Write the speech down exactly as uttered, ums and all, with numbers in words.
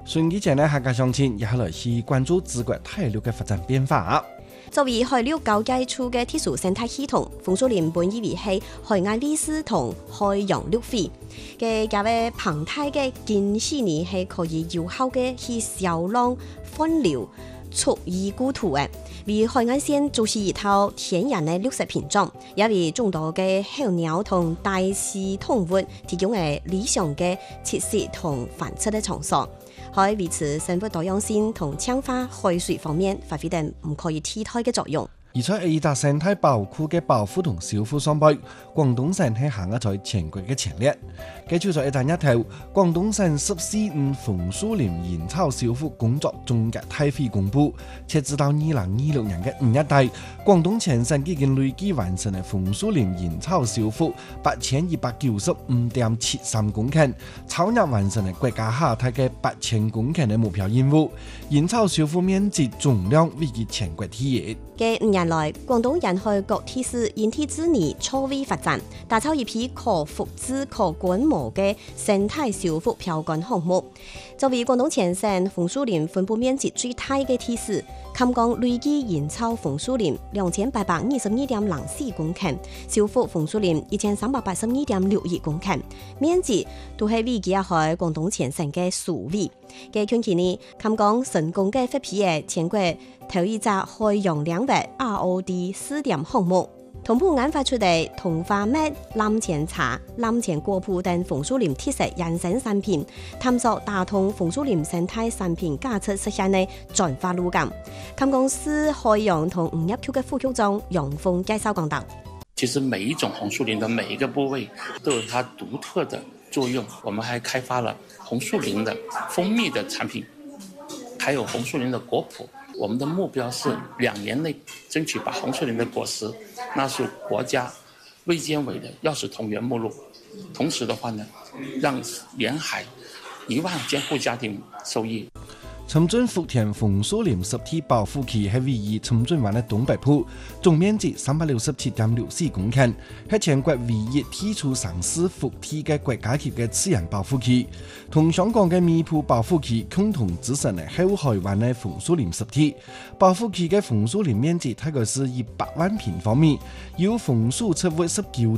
順其前呢，客家鄉親也係來去關注自國大陸嘅發展變化。 作為海陸交界處嘅特殊生態系統，楓樹林本以為係海岸衛士同海洋綠肥嘅加位澎湃嘅建設呢，係可以有效嘅去消浪分流蓄意故土嘅，為海岸線築起一套天然嘅綠色屏障，也為眾多嘅候鳥同大溪動物提供嘅理想嘅棲息同繁殖嘅場所。喺維持生物多樣性同強化海水方面發揮定唔可以替代嘅作用。 而在二大生態保護嘅保護同修復上邊，廣東省係行咗在全國嘅前列。繼住在一陣一頭，廣東省十四五楓樹林原草修復工作總結大會公佈，截至到二零二六年嘅五月底，廣東全省已經累計完成嘅楓樹林原草修復八千一百九十五點七三公頃，超額完成嘅國家下達嘅八千公頃嘅目標任務，原草修復面積總量位於全國第一。 嘅五年來，廣東沿海各地市因地制宜錯位發展，打造一批可複製、可規模嘅生態修復標杆項目。作為廣東全省楓樹林分布面積最大嘅地市，坎江累計原草楓樹林兩千八百二十二點零四公頃，修復楓樹林一千三百八十二點六一公頃，面積都係位居喺廣東全省嘅數位。嘅近期呢，坎江成功嘅發批嘅全國頭一隻海洋領域 R O D 試點項目，同步研發出嚟桐花蜜、藍錢茶、藍錢果脯等楓樹林特色衍生產品，探索打通楓樹林生態產品價值實現嘅轉化路徑。坎江市海洋同農業局嘅副局長楊峰介紹講道： 其實每一種紅樹林的每一個部位都有它獨特的作用。我們還開發了紅樹林的蜂蜜的產品，還有紅樹林的果脯。我們的目標是兩年內爭取把紅樹林的果實納入國家衛健委的藥食同源目錄，同時的話呢，讓沿海一萬間戶家庭受益。 深圳福田楓樹林濕地保護區係位於深圳灣嘅東北部，總面積三百六十七點六四公頃，係全國唯一剔除上市復地嘅國家級嘅自然保護區，同香港嘅米埔保護區共同組成嘅後海灣嘅楓樹林濕地。保護區嘅楓樹林面積大概是一百萬平方米，有楓樹植物十九